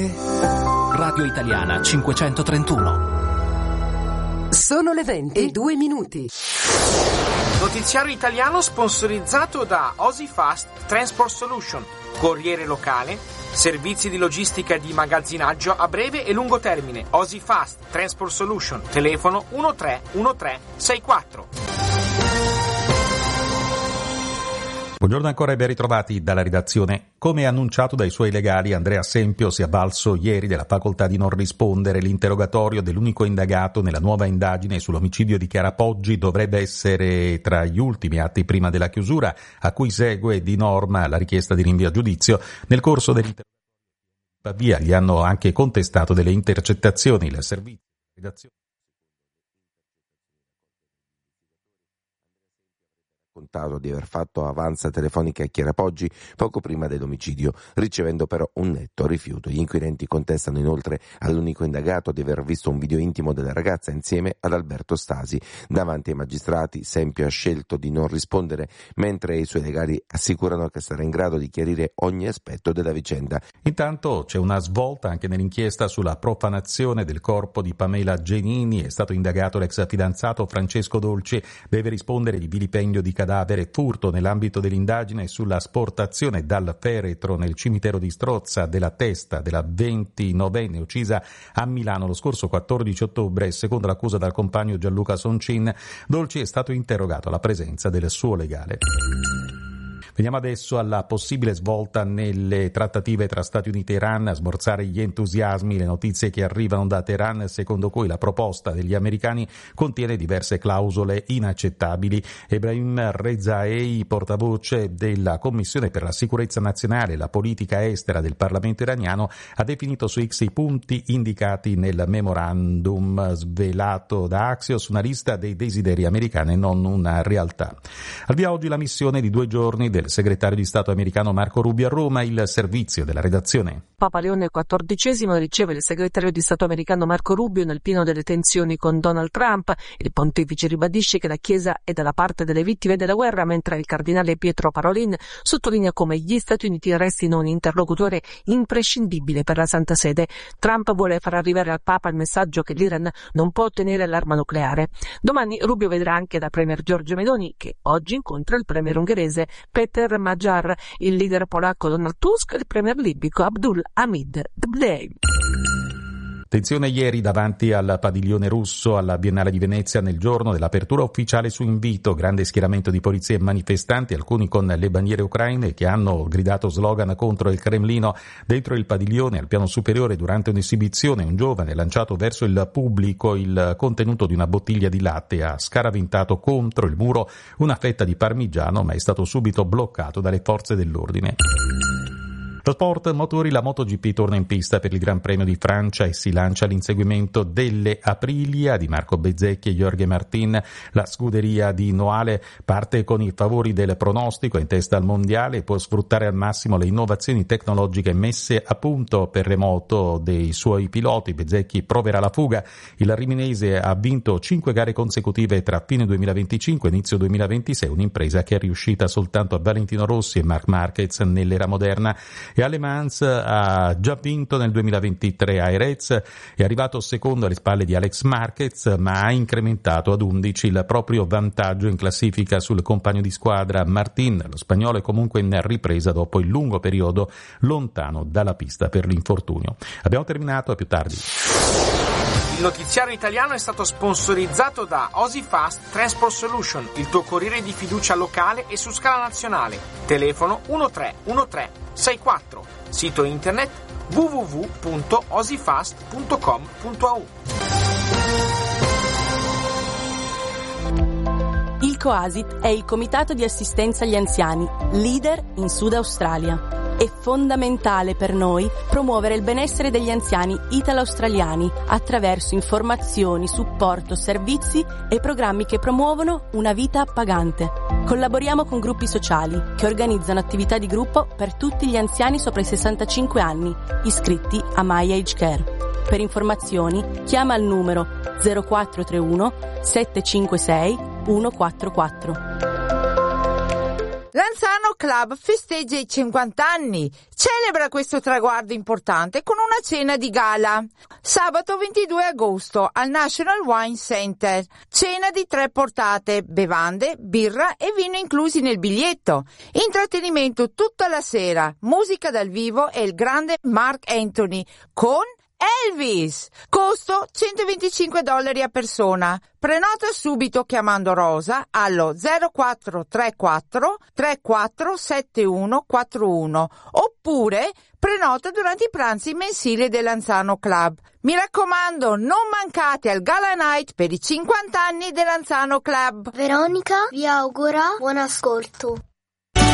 Radio Italiana 531. Sono le 20:02. Notiziario italiano sponsorizzato da Osifast Transport Solution, corriere locale, servizi di logistica e di magazzinaggio a breve e lungo termine. Osifast Transport Solution, telefono 131364. Buongiorno ancora e ben ritrovati dalla redazione. Come annunciato dai suoi legali, Andrea Sempio si è avvalso ieri della facoltà di non rispondere. L'interrogatorio dell'unico indagato nella nuova indagine sull'omicidio di Chiara Poggi dovrebbe essere tra gli ultimi atti prima della chiusura, a cui segue di norma la richiesta di rinvio a giudizio. Nel corso dell'interrogatorio, tuttavia, gli hanno anche contestato delle intercettazioni. Il servizio di redazione raccontato di aver fatto avanza telefonica a Chiara Poggi poco prima dell'omicidio, ricevendo però un netto rifiuto. Gli inquirenti contestano inoltre all'unico indagato di aver visto un video intimo della ragazza insieme ad Alberto Stasi. Davanti ai magistrati, Sempio ha scelto di non rispondere, mentre i suoi legali assicurano che sarà in grado di chiarire ogni aspetto della vicenda. Intanto c'è una svolta anche nell'inchiesta sulla profanazione del corpo di Pamela Genini. È stato indagato l'ex fidanzato Francesco Dolci, deve rispondere di vilipendio di cadavere, furto nell'ambito dell'indagine sulla sportazione dal feretro nel cimitero di Strozza della testa della 29enne uccisa a Milano lo scorso 14 ottobre. Secondo l'accusa dal compagno Gianluca Soncin, Dolci è stato interrogato alla presenza del suo legale. Veniamo adesso alla possibile svolta nelle trattative tra Stati Uniti e Iran. A smorzare gli entusiasmi le notizie che arrivano da Teheran, secondo cui la proposta degli americani contiene diverse clausole inaccettabili. Ebrahim Rezaei, portavoce della Commissione per la sicurezza nazionale e la politica estera del Parlamento iraniano, ha definito su X i punti indicati nel memorandum svelato da Axios, una lista dei desideri americani e non una realtà. Al via oggi la missione di 2 giorni del segretario di Stato americano Marco Rubio a Roma. Il servizio della redazione. Papa Leone XIV riceve il segretario di Stato americano Marco Rubio nel pieno delle tensioni con Donald Trump. Il pontefice ribadisce che la Chiesa è dalla parte delle vittime della guerra, mentre il cardinale Pietro Parolin sottolinea come gli Stati Uniti restino un interlocutore imprescindibile per la Santa Sede. Trump vuole far arrivare al Papa il messaggio che l'Iran non può ottenere l'arma nucleare. Domani Rubio vedrà anche da premier Giorgia Meloni, che oggi incontra il premier ungherese Peter Magyar, il leader polacco Donald Tusk e il premier libico Abdul Hamid Dbeibeh. Tensione ieri davanti al padiglione russo alla Biennale di Venezia nel giorno dell'apertura ufficiale su invito. Grande schieramento di polizie e manifestanti, alcuni con le bandiere ucraine, che hanno gridato slogan contro il Cremlino. Dentro il padiglione, al piano superiore, durante un'esibizione, un giovane ha lanciato verso il pubblico il contenuto di una bottiglia di latte e ha scaraventato contro il muro una fetta di parmigiano, ma è stato subito bloccato dalle forze dell'ordine. Lo sport motori, la MotoGP torna in pista per il Gran Premio di Francia e si lancia all'inseguimento delle Aprilia di Marco Bezzecchi e Jorge Martin. La scuderia di Noale parte con i favori del pronostico, in testa al mondiale, e può sfruttare al massimo le innovazioni tecnologiche messe a punto per remoto dei suoi piloti. Bezzecchi proverà la fuga. Il riminese ha vinto 5 gare consecutive tra fine 2025 e inizio 2026, un'impresa che è riuscita soltanto a Valentino Rossi e Marc Marquez nell'era moderna. E alle Mans ha già vinto nel 2023 a Jerez, è arrivato secondo alle spalle di Alex Marquez, ma ha incrementato ad 11 il proprio vantaggio in classifica sul compagno di squadra Martin. Lo spagnolo è comunque in ripresa dopo il lungo periodo lontano dalla pista per l'infortunio. Abbiamo terminato, a più tardi. Il notiziario italiano è stato sponsorizzato da Osifast Transport Solution, il tuo corriere di fiducia locale e su scala nazionale. Telefono 131364. Sito internet www.osifast.com.au. Il COASIT è il Comitato di Assistenza agli Anziani, leader in Sud Australia. È fondamentale per noi promuovere il benessere degli anziani italo-australiani attraverso informazioni, supporto, servizi e programmi che promuovono una vita appagante. Collaboriamo con gruppi sociali che organizzano attività di gruppo per tutti gli anziani sopra i 65 anni, iscritti a My Age Care. Per informazioni chiama il numero 0431 756 144. Lanzano Club festeggia i 50 anni. Celebra questo traguardo importante con una cena di gala. Sabato 22 agosto al National Wine Center. Cena di 3 portate, bevande, birra e vino inclusi nel biglietto. Intrattenimento tutta la sera, musica dal vivo e il grande Mark Anthony con Elvis. Costo $125 a persona. Prenota subito chiamando Rosa allo 0434 347141 oppure prenota durante i pranzi mensili dell'Anzano Club. Mi raccomando, non mancate al Gala Night per i 50 anni dell'Anzano Club. Veronica vi augura buon ascolto.